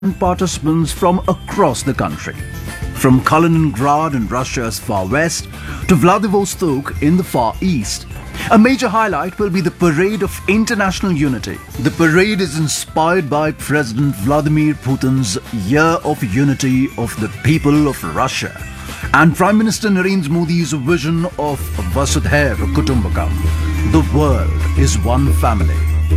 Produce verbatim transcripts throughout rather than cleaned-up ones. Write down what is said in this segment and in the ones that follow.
participants from across the country. From Kaliningrad in Russia's far west to Vladivostok in the far east. A major highlight will be the Parade of International Unity. The parade is inspired by President Vladimir Putin's Year of Unity of the People of Russia and Prime Minister Narendra Modi's vision of Vasudhaiva Kutumbakam. The world is one family.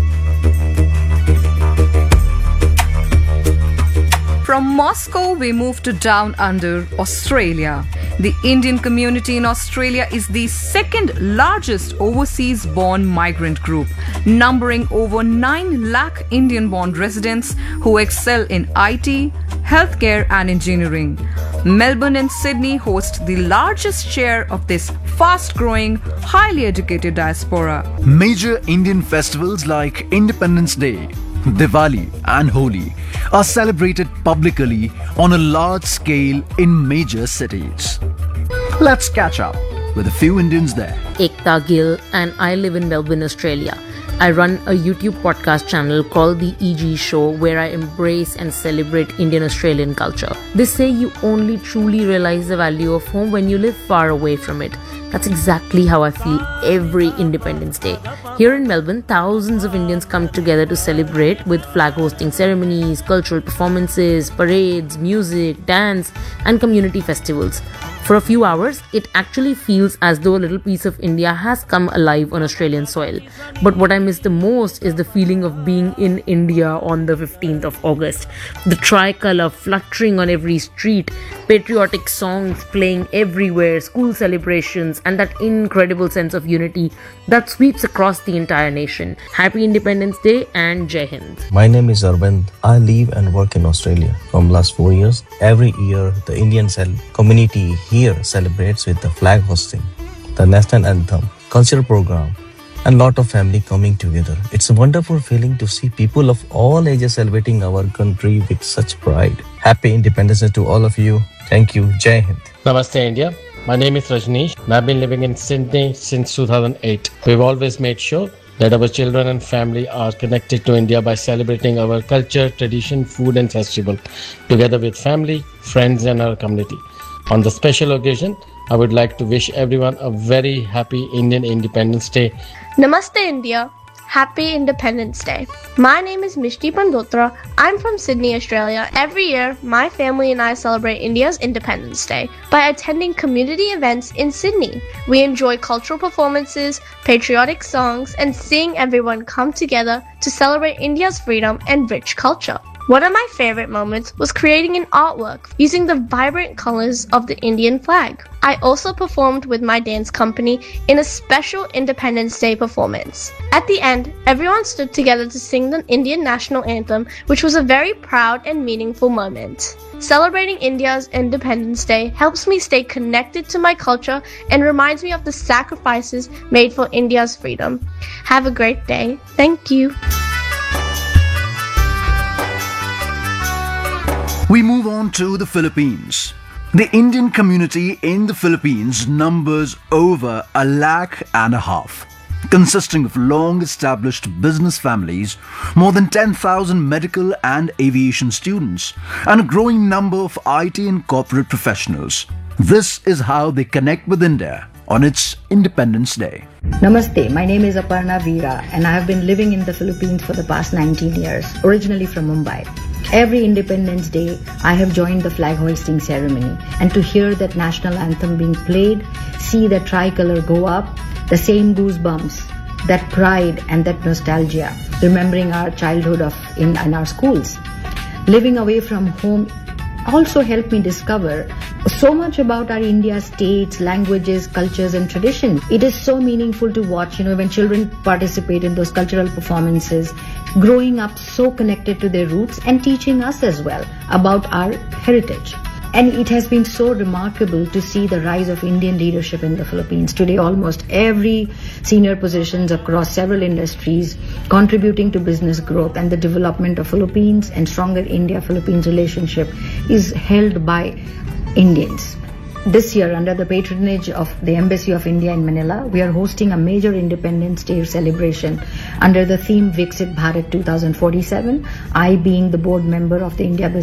From Moscow, we move to down under Australia. The Indian community in Australia is the second largest overseas-born migrant group, numbering over nine lakh Indian-born residents who excel in I T, healthcare and engineering. Melbourne and Sydney host the largest share of this fast-growing, highly educated diaspora. Major Indian festivals like Independence Day, Diwali and Holi are celebrated publicly on a large scale in major cities. Let's catch up with a few Indians there. Ekta Gill and I live in Melbourne, Australia. I run a YouTube podcast channel called The E G Show where I embrace and celebrate Indian-Australian culture. They say you only truly realize the value of home when you live far away from it. That's exactly how I feel every Independence Day. Here in Melbourne, thousands of Indians come together to celebrate with flag hosting ceremonies, cultural performances, parades, music, dance, and community festivals. For a few hours, it actually feels as though a little piece of India has come alive on Australian soil. But what I miss the most is the feeling of being in India on the fifteenth of August. The tricolour fluttering on every street, patriotic songs playing everywhere, school celebrations, and that incredible sense of unity that sweeps across the entire nation. Happy Independence Day and Jai Hind. My name is Arvind. I live and work in Australia from last four years. Every year, the Indian cell community here celebrates with the flag hosting, the national anthem, cultural program, and lot of family coming together. It's a wonderful feeling to see people of all ages celebrating our country with such pride. Happy Independence Day to all of you. Thank you. Jai Hind. Namaste India. My name is Rajneesh and I've been living in Sydney since two thousand eight. We've always made sure that our children and family are connected to India by celebrating our culture, tradition, food and festival together with family, friends and our community. On the special occasion, I would like to wish everyone a very happy Indian Independence Day. Namaste India. Happy Independence Day. My name is Mishti Pandotra. I'm from Sydney, Australia. Every year, my family and I celebrate India's Independence Day by attending community events in Sydney. We enjoy cultural performances, patriotic songs, and seeing everyone come together to celebrate India's freedom and rich culture. One of my favorite moments was creating an artwork using the vibrant colors of the Indian flag. I also performed with my dance company in a special Independence Day performance. At the end, everyone stood together to sing the Indian national anthem, which was a very proud and meaningful moment. Celebrating India's Independence Day helps me stay connected to my culture and reminds me of the sacrifices made for India's freedom. Have a great day. Thank you. We move on to the Philippines. The Indian community in the Philippines numbers over a lakh and a half, consisting of long-established business families, more than ten thousand medical and aviation students, and a growing number of I T and corporate professionals. This is how they connect with India on its Independence Day. Namaste, my name is Aparna Veera and I have been living in the Philippines for the past nineteen years, originally from Mumbai. Every Independence Day, I have joined the flag hoisting ceremony, and to hear that national anthem being played, see the tricolour go up, the same goosebumps, that pride and that nostalgia, remembering our childhood of in, in our schools. Living away from home also helped me discover so much about our India states, languages, cultures and traditions. It is so meaningful to watch, you know, when children participate in those cultural performances, growing up so connected to their roots and teaching us as well about our heritage. And it has been so remarkable to see the rise of Indian leadership in the Philippines. Today, almost every senior positions across several industries contributing to business growth and the development of Philippines and stronger India-Philippines relationship is held by Indians. This year, under the patronage of the Embassy of India in Manila, we are hosting a major Independence Day celebration under the theme Viksit Bharat twenty forty-seven, I being the board member of the India